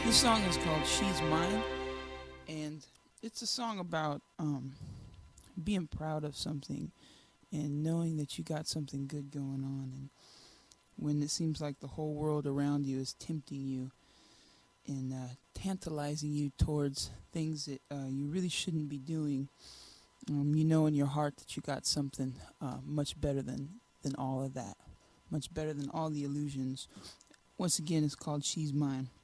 This song is called She's Mine, and it's a song about being proud of something and knowing that you got something good going on. And when it seems like the whole world around you is tempting you and tantalizing you towards things that you really shouldn't be doing, you know in your heart that you got something much better than all of that, much better than all the illusions. Once again, it's called She's Mine.